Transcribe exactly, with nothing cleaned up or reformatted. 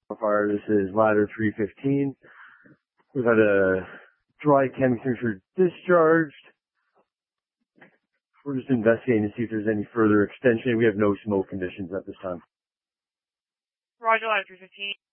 Fire. This is ladder three fifteen. We've had a dry chem extinguisher discharged. We're just investigating to see if there's any further extension. We have no smoke conditions at this time. Roger, ladder three fifteen.